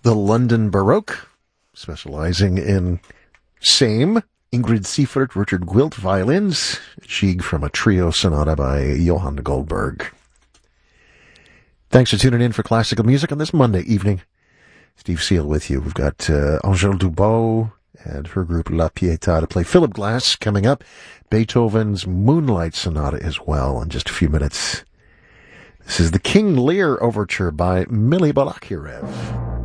The London Baroque, specializing in same. Ingrid Seifert, Richard Gwilt, violins. Gigue from a trio sonata by Johann Goldberg. Thanks for tuning in for classical music on this Monday evening. Steve Seal with you. We've got Angèle Dubot and her group La Pietà to play. Philip Glass coming up. Beethoven's Moonlight Sonata as well in just a few minutes. This is the King Lear Overture by Mili Balakirev.